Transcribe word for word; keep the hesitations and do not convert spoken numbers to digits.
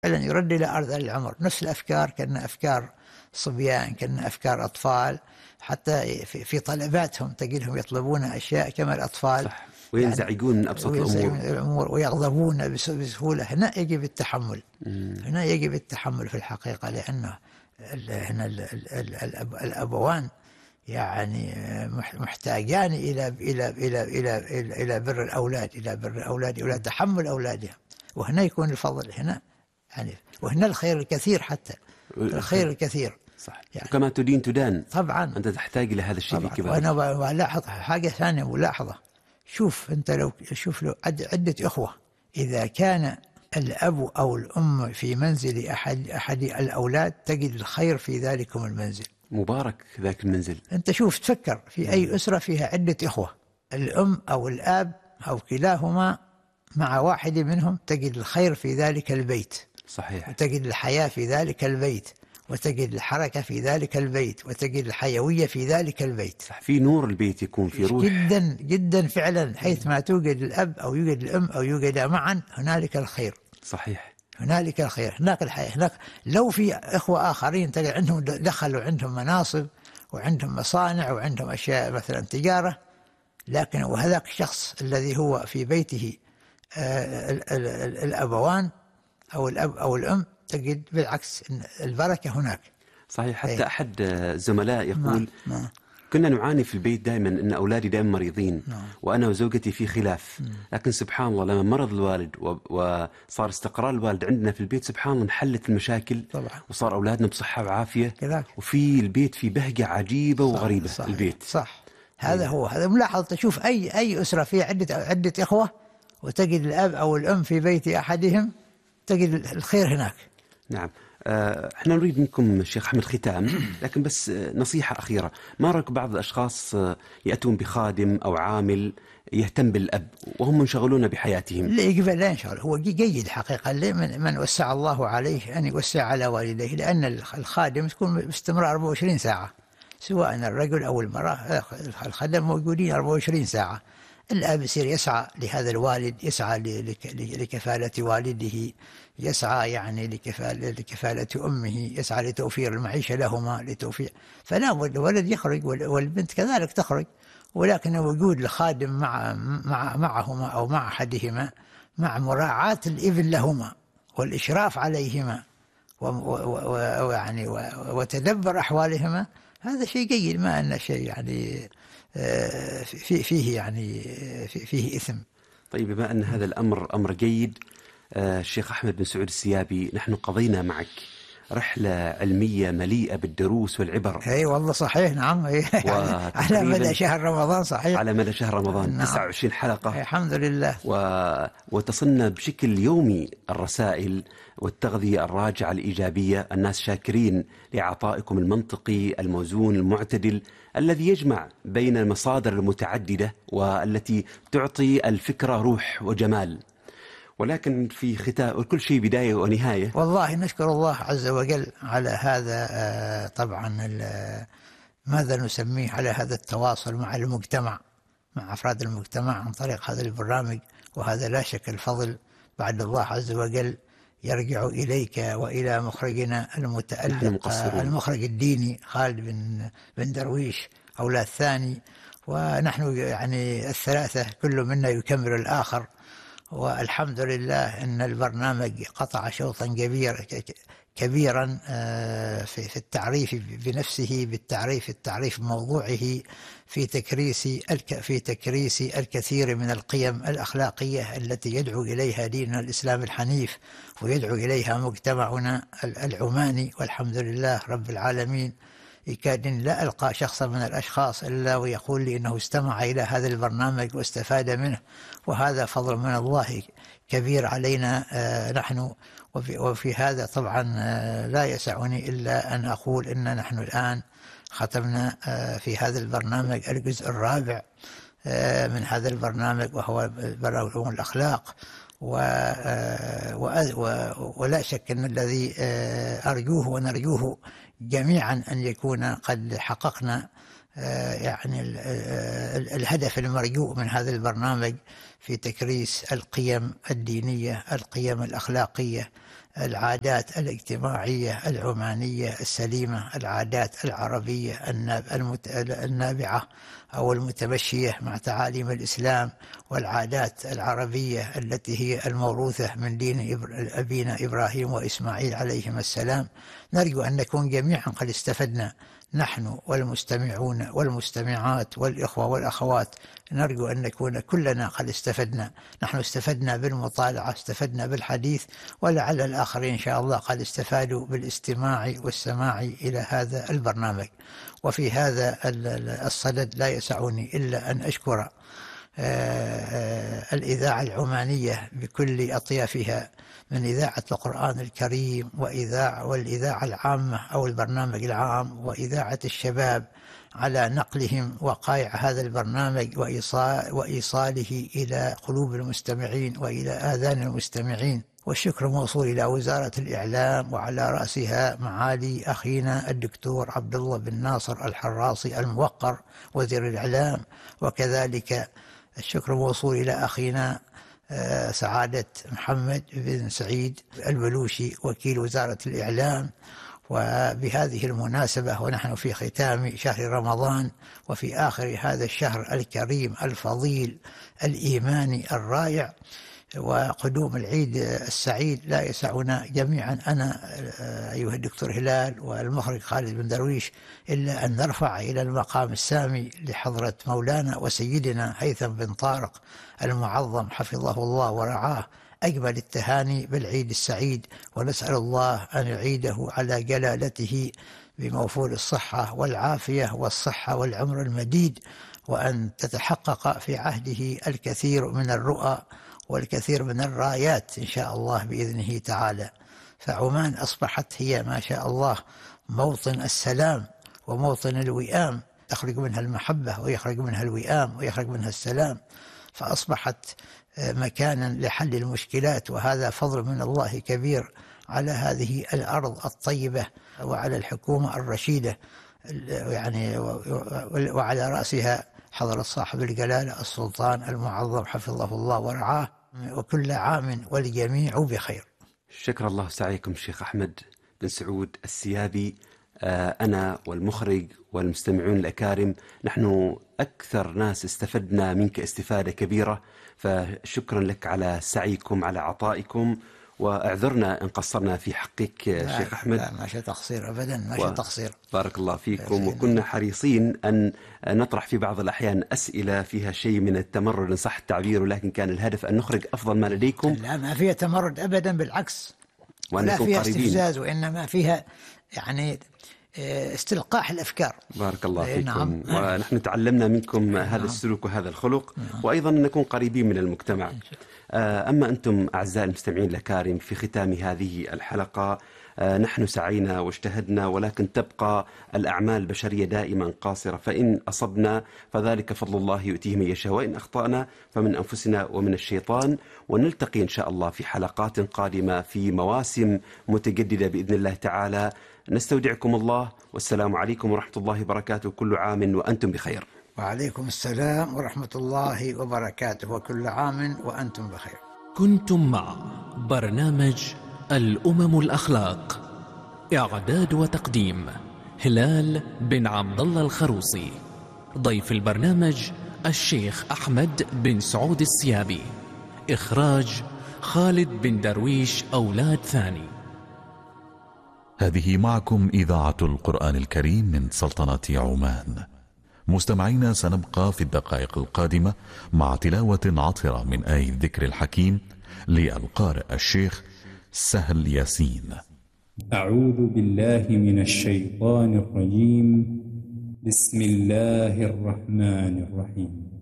فعلا يرد إلى أرذل العمر، نفس الأفكار كأنها أفكار صبيان، كأنها أفكار أطفال، حتى في طلباتهم تجدهم يطلبون أشياء كما الأطفال. صح. وينزعجون من أبسط الأمور. الأمور ويغضبون بسهولة. هنا يجب التحمل. مم. هنا يجب التحمل في الحقيقة، لأنه هنا الأبوان يعني محتاجان إلى إلى إلى إلى إلى بر الأولاد، إلى بر الأولاد، إلى تحمل أولادهم. وهنا يكون الفضل هنا يعني، وهنا الخير الكثير، حتى الخير الكثير. صح. يعني كما تدين تدان. طبعا أنت تحتاج إلى هذا الشيء في كبارك. وأنا بلاحظ حاجة ثانية ملاحظة. شوف أنت لو شوف لو عدة إخوة، إذا كان الأب أو الأم في منزل أحد أحد الأولاد تجد الخير في ذلكم المنزل. مبارك ذاك المنزل. أنت شوف تفكر في أي أسرة فيها عدة إخوة، الأم أو الأب أو كلاهما مع واحد منهم تجد الخير في ذلك البيت. صحيح. وتجد الحياة في ذلك البيت، وتجد الحركة في ذلك البيت، وتجد الحيوية في ذلك البيت. صح. في نور البيت يكون في روح. جدا جدا فعلا، حيث ما توجد الأب أو يوجد الأم أو يوجد معا هنالك الخير. صحيح. هنالك الخير، هناك الحياة. هناك لو في إخوة آخرين تجد عندهم دخلوا عندهم مناصب وعندهم مصانع وعندهم أشياء مثلا تجارة، لكن وهذاك الشخص الذي هو في بيته الأبوان أو الأب أو الأم تجد بالعكس البركة هناك. صحيح. حتى أي. أحد الزملاء يقول ما. ما. كنا نعاني في البيت دائما أن أولادي دائما مريضين. ما. وأنا وزوجتي في خلاف. م. لكن سبحان الله لما مرض الوالد وصار استقرار الوالد عندنا في البيت، سبحان الله انحلت المشاكل. طبعا. وصار أولادنا بصحة وعافية كذلك. وفي البيت في بهجة عجيبة صح. وغريبة. صح. البيت صح. هذا هو هذا ملاحظ. تشوف أي أي أسرة فيها عدة عدة إخوة وتجد الأب أو الأم في بيت أحدهم تجد الخير هناك. نعم. احنا نريد منكم الشيخ أحمد ختام، لكن بس نصيحة أخيرة. ما رأيك بعض الأشخاص يأتون بخادم أو عامل يهتم بالأب وهم منشغلون بحياتهم؟ لا يقبل، لا ينشغل. هو جيد حقيقة من, من وسع الله عليه أن يوسع على والديه، لأن الخادم تكون باستمرار أربعة وعشرين ساعة، سواء الرجل أو المرأة الخدم موجودين أربعة وعشرين ساعة. الأب يصير يسعى لهذا الوالد، يسعى لكفالة والده، يسعى يعني لكفالة, لكفالة أمه، يسعى لتوفير المعيشة لهما، لتوفير. فلا بد الولد يخرج والبنت كذلك تخرج، ولكن وجود الخادم مع مع معهما أو مع أحدهما مع مراعاة الابن لهما والإشراف عليهما ويعني وتدبر أحوالهما، هذا شيء جيد، ما أن شيء يعني فيه يعني فيه إثم. طيب، بما أن هذا الأمر أمر جيد، الشيخ أحمد بن سعود السيابي، نحن قضينا معك رحلة علمية مليئة بالدروس والعبر. اي والله صحيح. نعم. على مدى شهر رمضان. صحيح. على مدى شهر رمضان. نعم. تسعة وعشرين حلقة. الحمد لله. و... وتصلنا بشكل يومي الرسائل والتغذية الراجعة الإيجابية. الناس شاكرين لعطائكم المنطقي الموزون المعتدل الذي يجمع بين المصادر المتعددة والتي تعطي الفكرة روح وجمال. ولكن في ختام كل شيء بداية ونهاية. والله نشكر الله عز وجل على هذا. طبعا ماذا نسميه، على هذا التواصل مع المجتمع، مع أفراد المجتمع عن طريق هذا البرنامج، وهذا لا شك الفضل بعد الله عز وجل يرجع إليك وإلى مخرجنا المتألق المخرج الديني خالد بن بن درويش أولاد ثاني، ونحن يعني الثلاثة كل منا يكمل الآخر. والحمد لله أن البرنامج قطع شوطا كبيرا كبيرا في التعريف بنفسه، بالتعريف التعريف موضوعه، في تكريس في تكريس الكثير من القيم الأخلاقية التي يدعو إليها ديننا الإسلام الحنيف ويدعو إليها مجتمعنا العماني. والحمد لله رب العالمين. يكاد لا ألقى شخصا من الأشخاص إلا ويقول لي إنه استمع إلى هذا البرنامج واستفاد منه، وهذا فضل من الله كبير علينا نحن. وفي, وفي هذا طبعا لا يسعني إلا أن أقول إن نحن الآن ختمنا في هذا البرنامج الجزء الرابع من هذا البرنامج، وهو برنامج الأخلاق. ولا شك أن الذي أرجوه ونرجوه جميعا أن يكون قد حققنا يعني الهدف المرجو من هذا البرنامج في تكريس القيم الدينية، القيم الأخلاقية العادات الاجتماعية العمانية السليمة، العادات العربية النابعة أو المتمشية مع تعاليم الإسلام، والعادات العربية التي هي الموروثة من دين أبينا إبراهيم وإسماعيل عليهما السلام. نرجو أن نكون جميعا قد استفدنا، نحن والمستمعون والمستمعات والإخوة والأخوات، نرجو أن نكون كلنا قد استفدنا. نحن استفدنا بالمطالعة، استفدنا بالحديث، ولعل الآخرين إن شاء الله قد استفادوا بالاستماع والسماع إلى هذا البرنامج. وفي هذا الصدد لا يسعني إلا أن أشكر الإذاعة العمانية بكل أطيافها، من إذاعة القرآن الكريم وإذاعة والإذاعة العامة أو البرنامج العام وإذاعة الشباب، على نقلهم وقائع هذا البرنامج وإيصاله إلى قلوب المستمعين وإلى آذان المستمعين. والشكر موصول إلى وزارة الإعلام وعلى رأسها معالي أخينا الدكتور عبد الله بن ناصر الحراصي الموقر وزير الإعلام، وكذلك الشكر موصول إلى أخينا سعادة محمد بن سعيد البلوشي وكيل وزارة الإعلام. وبهذه المناسبة ونحن في ختام شهر رمضان وفي آخر هذا الشهر الكريم الفضيل الإيماني الرائع وقدوم العيد السعيد، لا يسعنا جميعا أنا أيها الدكتور هلال والمخرج خالد بن درويش إلا أن نرفع إلى المقام السامي لحضرة مولانا وسيدنا هيثم بن طارق المعظم حفظه الله ورعاه أجمل التهاني بالعيد السعيد، ونسأل الله أن يعيده على جلالته بموفور الصحة والعافية والصحة والعمر المديد، وأن تتحقق في عهده الكثير من الرؤى والكثير من الرايات إن شاء الله بإذنه تعالى. فعمان أصبحت هي ما شاء الله موطن السلام وموطن الوئام، تخرج منها المحبة ويخرج منها الوئام ويخرج منها السلام، فأصبحت مكانا لحل المشكلات، وهذا فضل من الله كبير على هذه الأرض الطيبة وعلى الحكومة الرشيدة يعني، وعلى رأسها حضرة صاحب الجلالة السلطان المعظم حفظه الله ورعاه، وكل عام والجميع بخير. شكر الله سعيكم شيخ أحمد بن سعود السيابي. أنا والمخرج والمستمعون الأكارم نحن أكثر ناس استفدنا منك استفادة كبيرة، فشكرا لك على سعيكم على عطائكم، واعذرنا إن قصرنا في حقك شيخ أحمد. لا ما شاء تقصير أبدا، ما شاء تقصير. بارك الله فيكم. وكنا حريصين أن نطرح في بعض الأحيان أسئلة فيها شيء من التمرد إن صح التعبير، ولكن كان الهدف أن نخرج أفضل ما لديكم. لا ما فيها تمرد أبدا، بالعكس، ولا فيها استفزاز، وإنما فيها يعني استلقاح الأفكار. بارك الله فيكم. نعم. ونحن تعلمنا منكم هذا نعم. السلوك وهذا الخلق، نعم. وأيضا نكون قريبين من المجتمع. أما أنتم أعزائي المستمعين الأكارم، في ختام هذه الحلقة نحن سعينا واجتهدنا، ولكن تبقى الأعمال البشرية دائما قاصرة، فإن أصبنا فذلك فضل الله يؤتيه من يشاء، وإن أخطأنا فمن أنفسنا ومن الشيطان. ونلتقي إن شاء الله في حلقات قادمة في مواسم متجددة بإذن الله تعالى. نستودعكم الله، والسلام عليكم ورحمة الله وبركاته، كل عام وأنتم بخير. وعليكم السلام ورحمة الله وبركاته، وكل عام وأنتم بخير. كنتم مع برنامج الأمم الأخلاق، إعداد وتقديم هلال بن عبد الله الخروصي، ضيف البرنامج الشيخ أحمد بن سعود السيابي، إخراج خالد بن درويش أولاد ثاني. هذه معكم إذاعة القرآن الكريم من سلطنة عمان. مستمعينا، سنبقى في الدقائق القادمة مع تلاوة عطرة من آية الذكر الحكيم للقارئ الشيخ سهل ياسين. أعوذ بالله من الشيطان الرجيم. بسم الله الرحمن الرحيم.